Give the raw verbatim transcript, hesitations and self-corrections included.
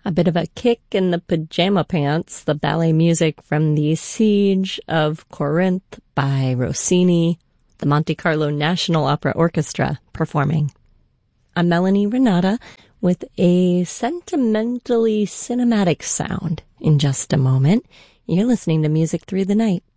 A bit of a kick in the pajama pants, the ballet music from the Siege of Corinth by Rossini, the Monte Carlo National Opera Orchestra performing. I'm Melanie Renata with a sentimentally cinematic sound in just a moment. You're listening to Music Through the Night.